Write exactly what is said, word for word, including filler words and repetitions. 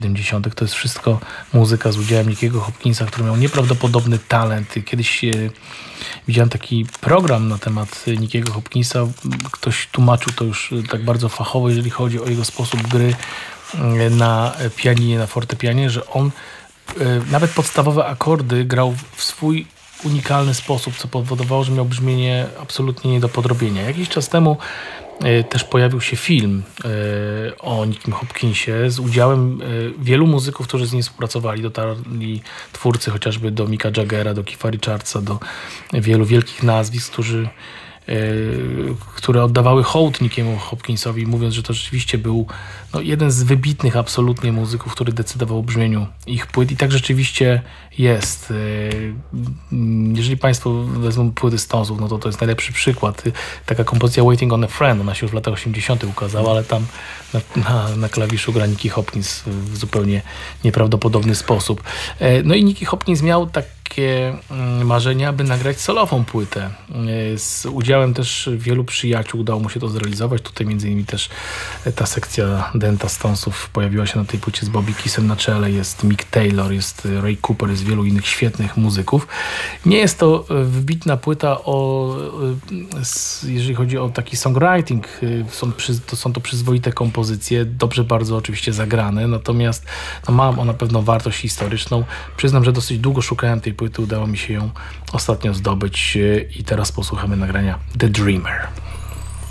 siedemdziesiątych. To jest wszystko muzyka z udziałem Nickiego Hopkinsa, który miał nieprawdopodobny talent. Kiedyś e, widziałem taki program na temat Nickiego Hopkinsa. Ktoś tłumaczył to już tak bardzo fachowo, jeżeli chodzi o jego sposób gry na pianinie, na fortepianie, że on e, nawet podstawowe akordy grał w swój unikalny sposób, co powodowało, że miał brzmienie absolutnie nie do podrobienia. Jakiś czas temu e, też pojawił się film e, o Nickim Hopkinsie z udziałem e, wielu muzyków, którzy z nim współpracowali. Dotarli twórcy chociażby do Micka Jaggera, do Keitha Richardsa, do wielu wielkich nazwisk, którzy które oddawały hołd Nickiemu Hopkinsowi, mówiąc, że to rzeczywiście był no, jeden z wybitnych absolutnie muzyków, który decydował o brzmieniu ich płyt i tak rzeczywiście jest. Jeżeli Państwo wezmą płyty Stonesów, no to to jest najlepszy przykład. Taka kompozycja Waiting on a Friend, ona się już w latach osiemdziesiątych ukazała, ale tam na, na, na klawiszu gra Nicky Hopkins w zupełnie nieprawdopodobny sposób. No i Nicky Hopkins miał tak takie marzenia, aby nagrać solową płytę. Z udziałem też wielu przyjaciół udało mu się to zrealizować. Tutaj między innymi też ta sekcja Denta Stonesów pojawiła się na tej płycie z Bobby Keysem na czele. Jest Mick Taylor, jest Ray Cooper, jest wielu innych świetnych muzyków. Nie jest to wybitna płyta, o, jeżeli chodzi o taki songwriting. Są, to są to przyzwoite kompozycje, dobrze bardzo oczywiście zagrane, natomiast no, ma ona pewną wartość historyczną. Przyznam, że dosyć długo szukałem tej płyty, udało mi się ją ostatnio zdobyć i teraz posłuchamy nagrania The Dreamer.